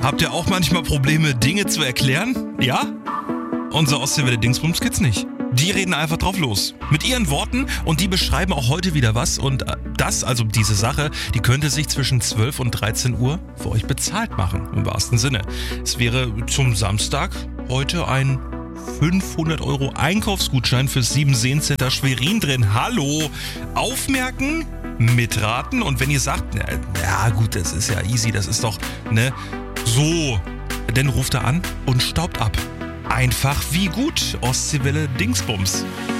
Habt ihr auch manchmal Probleme, Dinge zu erklären? Ja? Unsere Ostseewelle Dingsbums Kids nicht. Die reden einfach drauf los. Mit ihren Worten und die beschreiben auch heute wieder was. Und das, also diese Sache, die könnte sich zwischen 12 und 13 Uhr für euch bezahlt machen, im wahrsten Sinne. Es wäre zum Samstag heute ein 500 € Einkaufsgutschein fürs 7 Sehncenter Schwerin drin. Hallo! Aufmerken, mitraten und wenn ihr sagt, ja gut, das ist ja easy, das ist doch, so, dann ruft er an und staubt ab. Einfach wie gut, Ostseewelle Dingsbums.